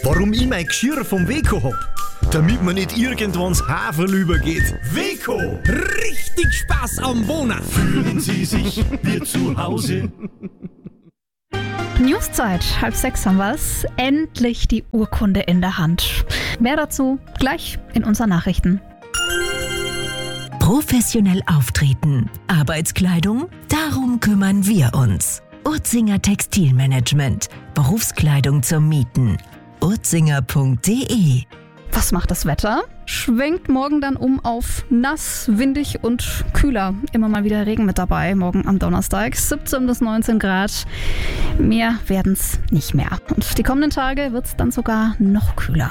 Warum ich mein Geschirr vom Weco hab? Damit man nicht irgendwann ins Haferl übergeht. Weco! Richtig Spaß am Wohnen! Fühlen Sie sich wie zu Hause? Newszeit, 5:30 haben wir's. Endlich die Urkunde in der Hand. Mehr dazu gleich in unseren Nachrichten. Professionell auftreten. Arbeitskleidung? Darum kümmern wir uns. Urzinger Textilmanagement. Berufskleidung zum Mieten. urzinger.de. Was macht das Wetter? Schwenkt morgen dann auf nass, windig und kühler. Immer mal wieder Regen mit dabei, morgen am Donnerstag. 17 bis 19 Grad. Mehr werden's nicht mehr. Und die kommenden Tage wird's dann sogar noch kühler.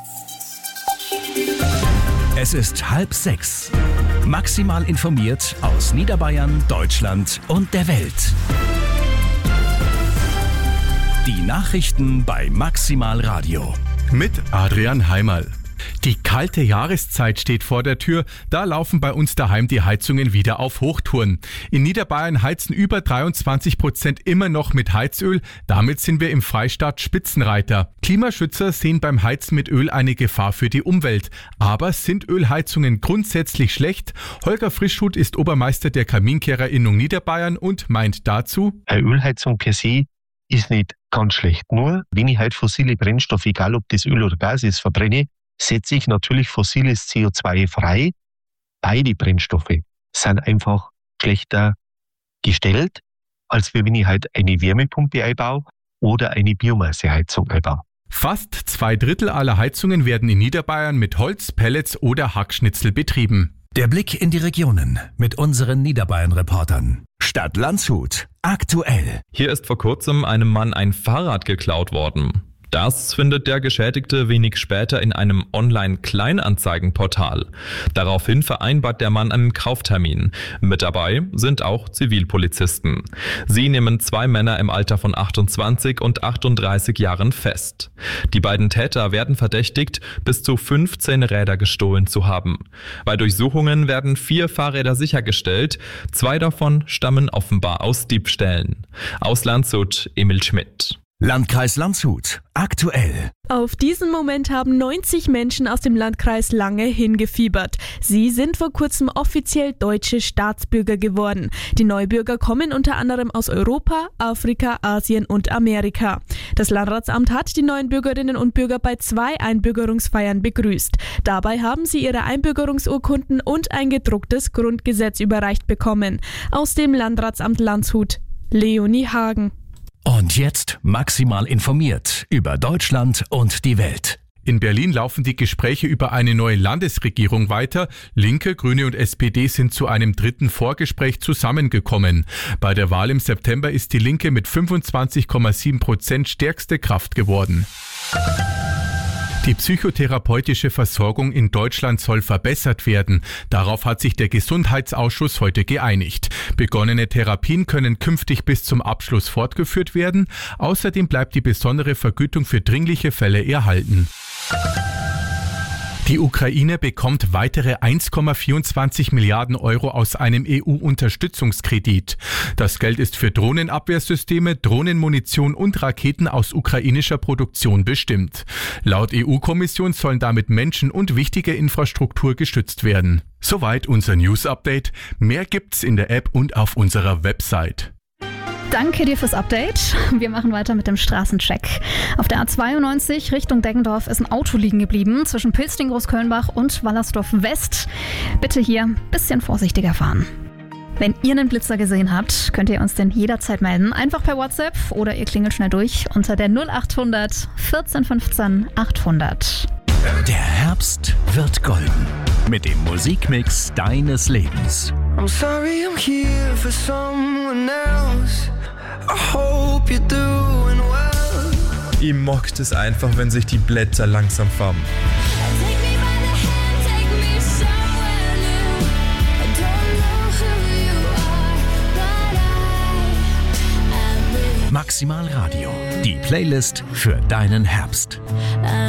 Es ist 5:30. Maximal informiert aus Niederbayern, Deutschland und der Welt. Die Nachrichten bei Maximal Radio. Mit Adrian Heimerl. Die kalte Jahreszeit steht vor der Tür, da laufen bei uns daheim die Heizungen wieder auf Hochtouren. In Niederbayern heizen über 23% immer noch mit Heizöl, damit sind wir im Freistaat Spitzenreiter. Klimaschützer sehen beim Heizen mit Öl eine Gefahr für die Umwelt. Aber sind Ölheizungen grundsätzlich schlecht? Holger Frischhut ist Obermeister der Kaminkehrerinnung Niederbayern und meint dazu: Eine Ölheizung per se ist nicht ganz schlecht. Nur, wenn ich halt fossile Brennstoffe, egal ob das Öl oder Gas ist, verbrenne, setze ich natürlich fossiles CO2 frei. Beide Brennstoffe sind einfach schlechter gestellt, als wenn ich halt eine Wärmepumpe einbaue oder eine Biomasseheizung einbaue. Fast 2/3 aller Heizungen werden in Niederbayern mit Holz, Pellets oder Hackschnitzel betrieben. Der Blick in die Regionen mit unseren Niederbayern-Reportern. Stadt Landshut. Aktuell. Hier ist vor kurzem einem Mann ein Fahrrad geklaut worden. Das findet der Geschädigte wenig später in einem Online-Kleinanzeigenportal. Daraufhin vereinbart der Mann einen Kauftermin. Mit dabei sind auch Zivilpolizisten. Sie nehmen 2 Männer im Alter von 28 und 38 Jahren fest. Die beiden Täter werden verdächtigt, bis zu 15 Räder gestohlen zu haben. Bei Durchsuchungen werden 4 Fahrräder sichergestellt. 2 davon stammen offenbar aus Diebstählen. Aus Landshut, Emil Schmidt. Landkreis Landshut. Aktuell. Auf diesen Moment haben 90 Menschen aus dem Landkreis lange hingefiebert. Sie sind vor kurzem offiziell deutsche Staatsbürger geworden. Die Neubürger kommen unter anderem aus Europa, Afrika, Asien und Amerika. Das Landratsamt hat die neuen Bürgerinnen und Bürger bei 2 Einbürgerungsfeiern begrüßt. Dabei haben sie ihre Einbürgerungsurkunden und ein gedrucktes Grundgesetz überreicht bekommen. Aus dem Landratsamt Landshut, Leonie Hagen. Und jetzt maximal informiert über Deutschland und die Welt. In Berlin laufen die Gespräche über eine neue Landesregierung weiter. Linke, Grüne und SPD sind zu einem 3. Vorgespräch zusammengekommen. Bei der Wahl im September ist die Linke mit 25,7% stärkste Kraft geworden. Die psychotherapeutische Versorgung in Deutschland soll verbessert werden. Darauf hat sich der Gesundheitsausschuss heute geeinigt. Begonnene Therapien können künftig bis zum Abschluss fortgeführt werden. Außerdem bleibt die besondere Vergütung für dringliche Fälle erhalten. Die Ukraine bekommt weitere 1,24 Milliarden Euro aus einem EU-Unterstützungskredit. Das Geld ist für Drohnenabwehrsysteme, Drohnenmunition und Raketen aus ukrainischer Produktion bestimmt. Laut EU-Kommission sollen damit Menschen und wichtige Infrastruktur geschützt werden. Soweit unser News-Update. Mehr gibt's in der App und auf unserer Website. Danke dir fürs Update. Wir machen weiter mit dem Straßencheck. Auf der A92 Richtung Deggendorf ist ein Auto liegen geblieben zwischen Pilsting, Großkölnbach und Wallersdorf West. Bitte hier ein bisschen vorsichtiger fahren. Wenn ihr einen Blitzer gesehen habt, könnt ihr uns den jederzeit melden. Einfach per WhatsApp oder ihr klingelt schnell durch unter der 0800 14 15 800. Der Herbst wird golden. Mit dem Musikmix deines Lebens. I'm sorry I'm here for someone else. I hope you're doing well. Ich mag es einfach, wenn sich die Blätter langsam färben. Maximal Radio. Die Playlist für deinen Herbst.